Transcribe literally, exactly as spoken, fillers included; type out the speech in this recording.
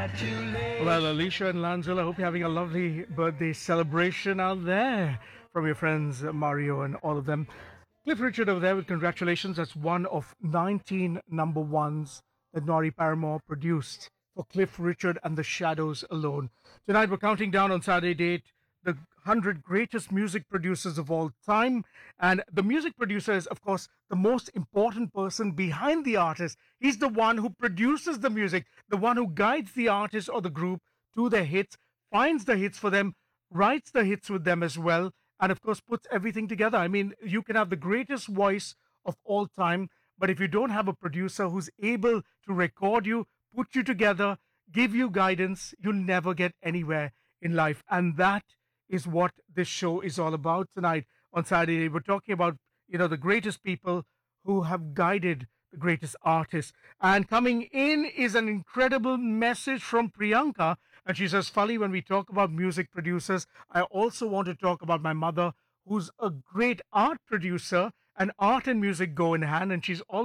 Well, Alicia and Lanzel, I hope you're having a lovely birthday celebration out there from your friends uh, Mario and all of them. Cliff Richard over there with congratulations. That's one of nineteen number ones that Nori Paramore produced for Cliff Richard and the Shadows alone. Tonight we're counting down on Saturday date the one hundred greatest music producers of all time. And the music producer is, of course, the most important person behind the artist. He's the one who produces the music, the one who guides the artist or the group to their hits, finds the hits for them, writes the hits with them as well, and of course puts everything together. I mean, you can have the greatest voice of all time, but if you don't have a producer who's able to record you, put you together, give you guidance, you'll never get anywhere in life. And that is what this show is all about tonight on Saturday. We're talking about, you know, the greatest people who have guided the greatest artists. And coming in is an incredible message from Priyanka. And she says, Fali, when we talk about music producers, I also want to talk about my mother, who's a great art producer, and art and music go in hand. And she's also